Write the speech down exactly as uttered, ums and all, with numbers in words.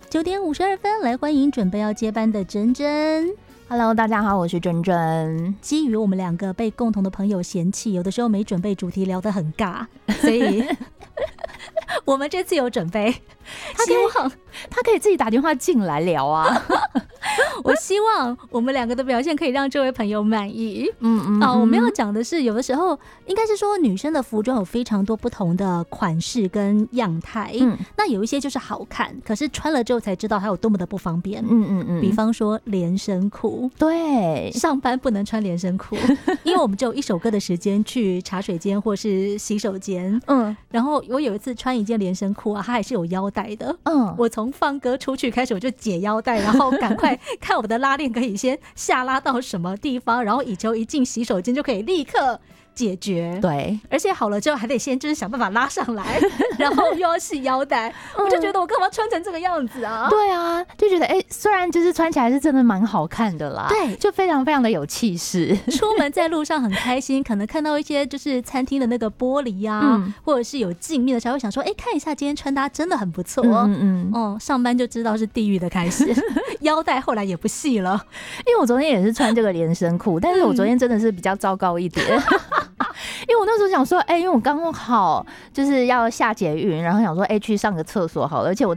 九点五十二分，来欢迎准备要接班的珍珍。 Hello， 大家好，我是珍珍。 基于我们两个被共同的朋友嫌弃，有的时候没准备主题聊得很尬，所以我们这次有准备。 他希望他可以自己打电话进来聊啊。 我希望我们两个的表现可以让这位朋友满意。 嗯嗯啊，我们要讲的是，有的时候应该是说，女生的服装有非常多不同的款式跟样态。嗯，那有一些就是好看，可是穿了之后才知道它有多么的不方便。 嗯嗯嗯， 比方说连身裤， 对， 上班不能穿连身裤，因为我们只有一首歌的时间去茶水间或是洗手间。嗯，然后我有一次穿一件连身裤啊，它还是有腰带的。嗯，我从放歌出去开始，我就解腰带，然后赶快看我的拉链可以先下拉到什么地方，然后以求一进洗手间就可以立刻解决。 对， 而且好了之后还得先就是想办法拉上来，然后又要系腰带，嗯、我就觉得我干嘛穿成这个样子啊？ 对啊，就觉得哎、欸，虽然就是穿起来是真的蛮好看的啦， 对， 就非常非常的有气势。 出门在路上很开心，可能看到一些就是餐厅的那个玻璃啊，嗯、或者是有镜面的时候，会想说，哎、欸，看一下今天穿搭真的很不错。嗯嗯嗯，上班就知道是地狱的开始，腰带后来也不系了。 因为我昨天也是穿这个连身裤，但是我昨天真的是比较糟糕一点。因为我那时候想说，哎、欸，因为我刚好就是要下捷运，然后想说，哎、欸，去上个厕所好了，而且我